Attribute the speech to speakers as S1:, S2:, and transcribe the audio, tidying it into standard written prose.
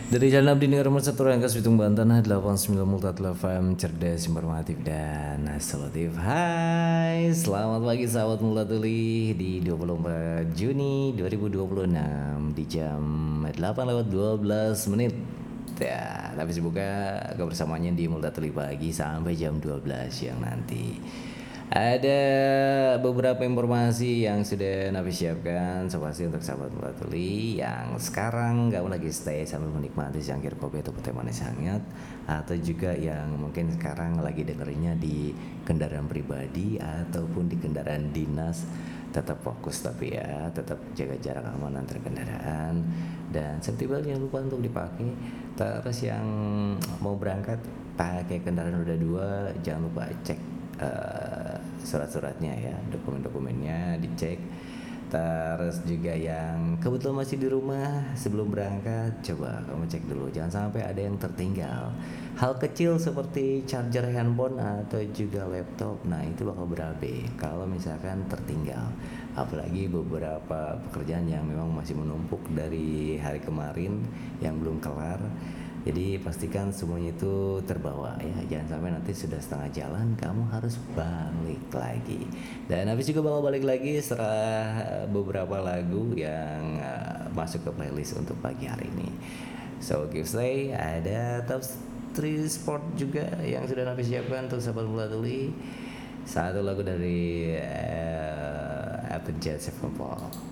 S1: Dari Jalan Abdi Negara Satu Rangkas Bitung Banten 89 Multatla FM cerdas informatif dan solutif. Hai, selamat pagi sahabat Multatuli di 24 Juni 2026 di jam 8:12 ya. Tapi semoga kebersamaannya di Multatuli pagi sampai jam 12 siang nanti. Ada beberapa informasi yang sudah Nabi siapkan pasti untuk sahabat Mulatuli yang sekarang kamu lagi stay sambil menikmati cangkir kopi atau teh manis hangat, atau juga yang mungkin sekarang lagi dengerinnya di kendaraan pribadi ataupun di kendaraan dinas. Tetap fokus tapi ya, tetap jaga jarak aman antar kendaraan, dan safety belt jangan lupa untuk dipakai. Terus yang mau berangkat pakai kendaraan roda 2 jangan lupa cek surat-suratnya ya, dokumen-dokumennya dicek. Terus juga yang kebetulan masih di rumah sebelum berangkat, coba kamu cek dulu, jangan sampai ada yang tertinggal. Hal kecil seperti charger handphone atau juga laptop, nah itu bakal berabe kalau misalkan tertinggal. Apalagi beberapa pekerjaan yang memang masih menumpuk dari hari kemarin yang belum kelar. Jadi pastikan semuanya itu terbawa ya, jangan sampai nanti sudah setengah jalan kamu harus balik lagi. Dan habis juga bakal balik lagi setelah beberapa lagu yang masuk ke playlist untuk pagi hari ini. So give say ada top 3 sport juga yang sudah Nabi siapkan untuk sahabat Mulatuli. Satu lagu dari Avenged Sevenfold.